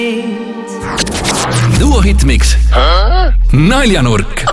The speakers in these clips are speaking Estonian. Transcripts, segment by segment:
Duo Hitmix Naljanurk.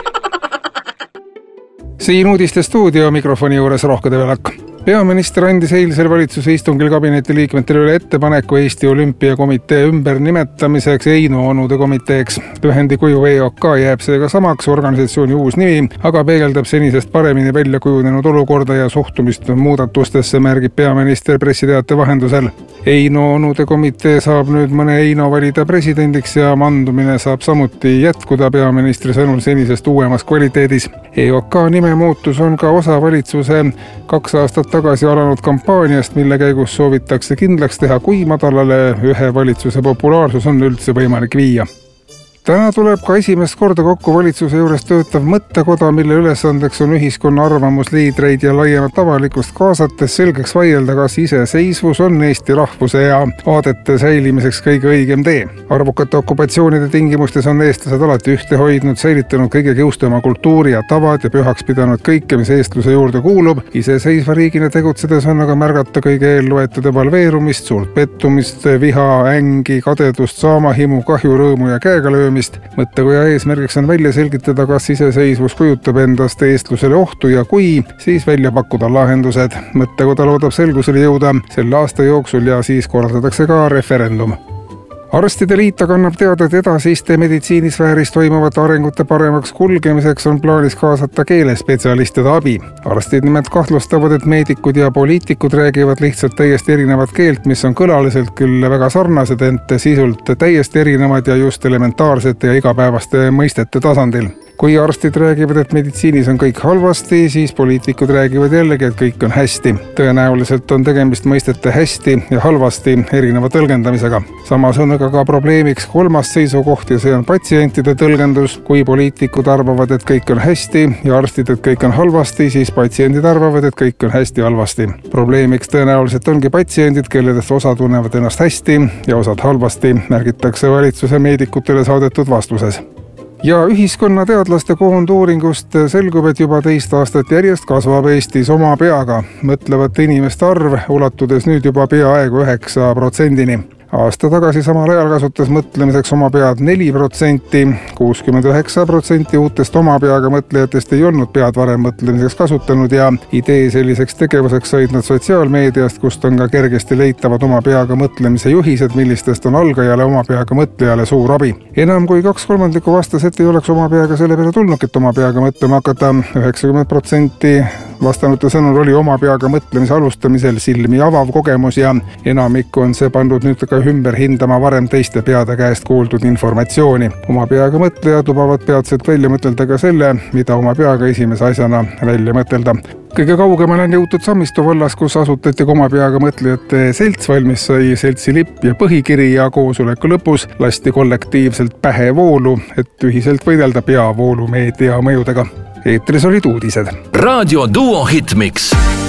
Siin uudiste stuudio mikrofoni juures Rohke Develak. Peaminister andis eilsel valitsuse istungil kabineti liikmetele üle ettepaneku Eesti Olümpiakomitee ümber nimetamiseks Eino Onude komiteeks. Lühendikuju EOK jääb seega samaks, organisatsiooni uus nimi, aga peegeldab senisest paremini välja kujunenud olukorda ja suhtumist muudatustesse, märgib peaminister pressiteate vahendusel. Eino Onude komitee saab nüüd mõne Eino valida presidendiks ja mandumine saab samuti jätkuda peaministri sõnul senisest uuemas kvaliteedis. EOK nime muutus on ka osa valitsuse 2 aastat tagasi alanud kampaaniast, mille käigus soovitakse kindlaks teha, kui madalale ühe valitsuse populaarsus on üldse võimalik viia. Täna tuleb ka esimest korda kokku valitsuse juures töötav mõttekoda, mille ülesandeks on ühiskonna arvamusliidreid ja laiemat avalikkust kaasates selgeks vaielda, kas iseseisvus on Eesti rahvuse ja vaadete säilimiseks kõige õigem tee. Arvukate okupatsioonide tingimustes on eestlased alati ühte hoidnud, säilitanud kõige kiustama kultuuri ja tavad ja pühaks pidanud kõike, mis eestluse juurde kuulub. Iseseisva riigina tegutsedes on aga märgata kõige eelloetud evalveerumist, suurt pettumist, viha, ängi, kadedust, saamahimu, kahju, rõõmu ja käegalöömist. Mõttekoja eesmärgiks on välja selgitada, kas iseseisvus kujutab endast eestlusele ohtu ja kui, siis välja pakkuda lahendused. Mõttekoda loodab selgusele jõuda selle aasta jooksul ja siis korraldatakse ka referendum. Arstide liit annab teada, et edasiste meditsiinisfääris toimuvate arengute paremaks kulgemiseks on plaanis kaasata keelespetsialistide abi. Arstid nimelt kahtlustavad, et meedikud ja poliitikud räägivad lihtsalt täiesti erinevat keelt, mis on kõlaliselt küll väga sarnased, ent sisult täiesti erinevad ja just elementaarsete ja igapäevaste mõistete tasandil. Kui arstid räägivad, et meditsiinis on kõik halvasti, siis poliitikud räägivad jällegi, et kõik on hästi. Tõenäoliselt on tegemist mõistete hästi ja halvasti erineva tõlgendamisega. Samas on aga ka probleemiks kolmas seisukoht ja see on patsientide tõlgendus. Kui poliitikud arvavad, et kõik on hästi ja arstid, et kõik on halvasti, siis patsiendid arvavad, et kõik on hästi halvasti. Probleemiks tõenäoliselt ongi patsiendid, kelledest osa tunnevad ennast hästi ja osad halvasti, märgitakse valitsuse meedikutele saadetud vastuses. Ja ühiskonna teadlaste koonduuringust selgub, et juba 2 aastat järjest kasvab Eestis oma peaga mõtlevate inimeste arv, ulatudes nüüd juba peaaegu 9%-ni. Aasta tagasi samal ajal kasutas mõtlemiseks oma pead 4%, 69% uutest oma peaga mõtlejatest ei olnud pead varem mõtlemiseks kasutanud ja idee selliseks tegevuseks said nad sotsiaalmeediast, kust on ka kergesti leitavad oma peaga mõtlemise juhised, millistest on algajale oma peaga mõtlejale suur abi. Enam kui 2/3 vastas, et ei oleks oma peaga selle peale tulnudki, et oma peaga mõtlema hakata. 90% vastanute sõnul oli oma peaga mõtlemise alustamisel silmi avav kogemus ja enamik on see pandud nüüd ka ümber hindama varem teiste peade käest kuuldud informatsiooni. Oma peaga mõtlejad lubavad peatselt välja mõtelda ka selle, mida oma peaga esimese asjana välja mõtelda. Kõige kaugemale on jõutud Sammistu vallas, kus asutati oma peaga mõtlejate selts, valmis sai seltsi lipp ja põhikiri ja koosoleku lõpus lasti kollektiivselt pähe voolu, et ühiselt võidelda peavoolumeedia mõjudega. Eetris olid uudised. Raadio Duo Hitmix.